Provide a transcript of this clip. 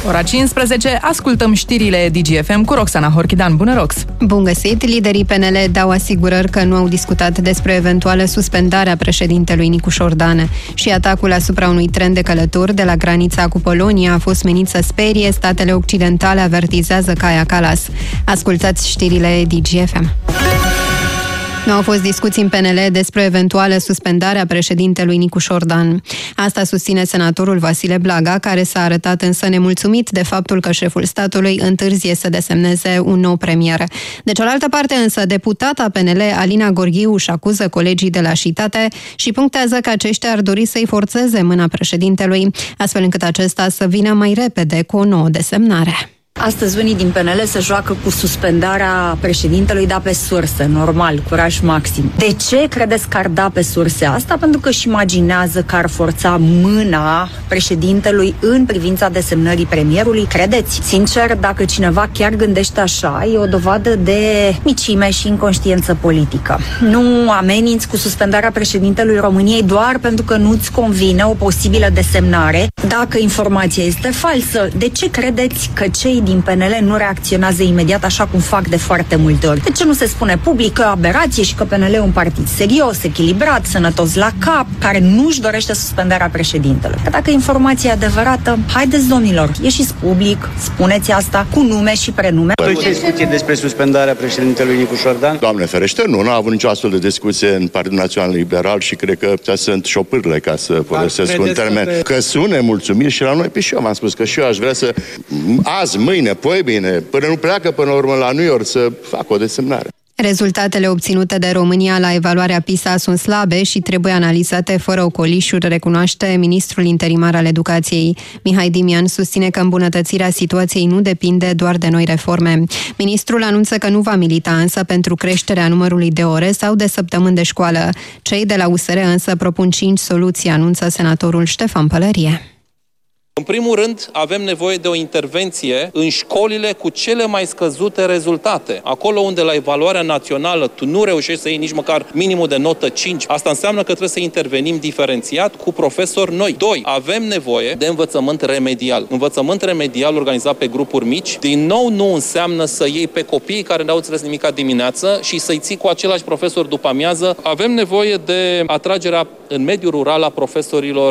Ora 15, ascultăm știrile DGFM cu Roxana Horchidan. Bună, Rox! Bun găsit! Liderii PNL dau asigurări că nu au discutat despre eventuală suspendare a președintelui Nicu Șordan. Și atacul asupra unui tren de călători de la granița cu Polonia a fost menit să sperie. Statele occidentale avertizează Kaja Kallas. Ascultați știrile DGFM. Nu au fost discuții în PNL despre eventuală suspendare a președintelui Nicu Șordan. Asta susține senatorul Vasile Blaga, care s-a arătat însă nemulțumit de faptul că șeful statului întârzie să desemneze un nou premier. De cealaltă parte însă, deputata PNL Alina Gorghiu își acuză colegii de lașitate și punctează că aceștia ar dori să-i forțeze mâna președintelui, astfel încât acesta să vină mai repede cu o nouă desemnare. Astăzi unii din PNL se joacă cu suspendarea președintelui, dar pe surse, normal, curaj maxim. De ce credeți că ar da pe surse asta? Pentru că își imaginează că ar forța mâna președintelui în privința desemnării premierului. Credeți? Sincer, dacă cineva chiar gândește așa, e o dovadă de micime și inconștiență politică. Nu ameninți cu suspendarea președintelui României doar pentru că nu-ți convine o posibilă desemnare. Dacă informația este falsă, de ce credeți că cei din PNL nu reacționează imediat așa cum fac de foarte multe ori? De ce nu se spune public că e o aberație și că PNL e un partid serios, echilibrat, sănătos la cap, care nu-și dorește suspendarea președintelui? Că dacă informația e adevărată, haideți, domnilor, ieșiți public, spuneți asta cu nume și prenume. Ce discuție despre suspendarea președintelui Nicu Șordan? Doamne ferește, nu a avut nicio astfel de discuție în Partidul Național Liberal și cred că sunt șopârle, ca să folosesc un termen. Că sunt nemulțumiri și la noi, pe și eu v-am spus că și eu aș vrea să azi, mâine, poi bine, până nu pleacă până la urmă la New York să facă o desemnare. Rezultatele obținute de România la evaluarea PISA sunt slabe și trebuie analizate fără ocolișuri, recunoaște ministrul interimar al educației. Mihai Dimian susține că îmbunătățirea situației nu depinde doar de noi reforme. Ministrul anunță că nu va milita însă pentru creșterea numărului de ore sau de săptămâni de școală. Cei de la USR însă propun 5 soluții, anunță senatorul Ștefan Pălărie. În primul rând, avem nevoie de o intervenție în școlile cu cele mai scăzute rezultate. Acolo unde la evaluarea națională tu nu reușești să iei nici măcar minimul de notă 5, asta înseamnă că trebuie să intervenim diferențiat cu profesori noi. 2. Avem nevoie de învățământ remedial. Învățământ remedial organizat pe grupuri mici, din nou nu înseamnă să iei pe copiii care n-au înțeles nimica dimineață și să-i ții cu același profesor după amiază. Avem nevoie de atragerea în mediul rural a profesorilor